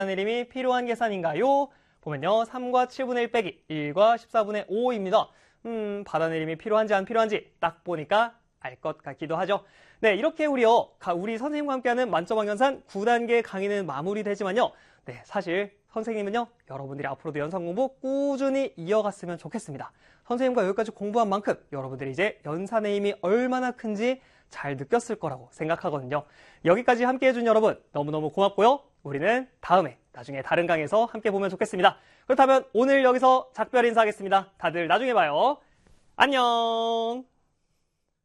이름이 필요한 계산인가요? 보면요. 3과 7분의 1 빼기 1과 14분의 5입니다. 받아내림이 필요한지 안 필요한지 딱 보니까 알 것 같기도 하죠. 네, 이렇게 우리 선생님과 함께하는 만점왕연산 9단계 강의는 마무리되지만요. 네, 사실 선생님은요, 여러분들이 앞으로도 연산 공부 꾸준히 이어갔으면 좋겠습니다. 선생님과 여기까지 공부한 만큼 여러분들이 이제 연산의 힘이 얼마나 큰지 잘 느꼈을 거라고 생각하거든요. 여기까지 함께 해준 여러분 너무너무 고맙고요. 우리는 나중에 다른 강의에서 함께 보면 좋겠습니다. 그렇다면 오늘 여기서 작별 인사하겠습니다. 다들 나중에 봐요. 안녕!